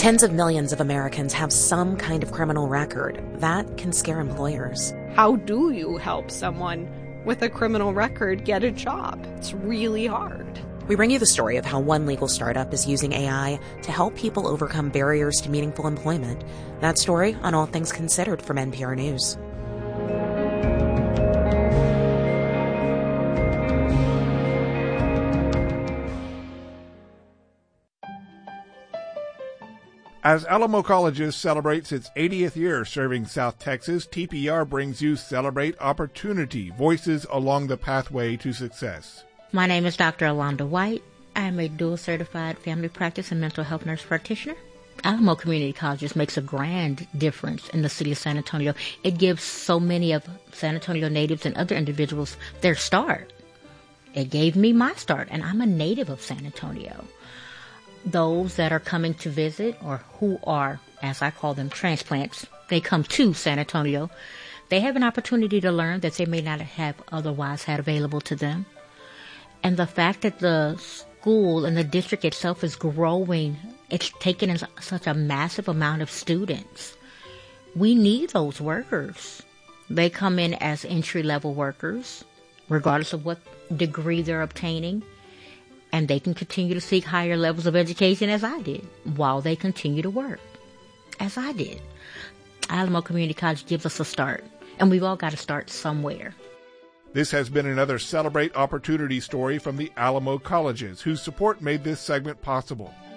Tens of millions of Americans have some kind of criminal record. That can scare employers. How do you help someone with a criminal record get a job? It's really hard. We bring you the story of how one legal startup is using AI to help people overcome barriers to meaningful employment. That story on All Things Considered from NPR News. As Alamo Colleges celebrates its 80th year serving South Texas, TPR brings you Celebrate Opportunity, Voices Along the Pathway to Success. My name is Dr. Alonda White. I am a dual-certified family practice and mental health nurse practitioner. Alamo Community Colleges makes a grand difference in the city of San Antonio. It gives so many of San Antonio natives and other individuals their start. It gave me my start, and I'm a native of San Antonio. Those that are coming to visit, or who are, as I call them, transplants, they come to San Antonio, they have an opportunity to learn that they may not have otherwise had available to them. And the fact that the school and the district itself is growing, it's taken in such a massive amount of students. We need those workers. They come in as entry-level workers, regardless of what degree they're obtaining. And they can continue to seek higher levels of education as I did, while they continue to work, as I did. Alamo Community College gives us a start, and we've all got to start somewhere. This has been another Celebrate Opportunity story from the Alamo Colleges, whose support made this segment possible.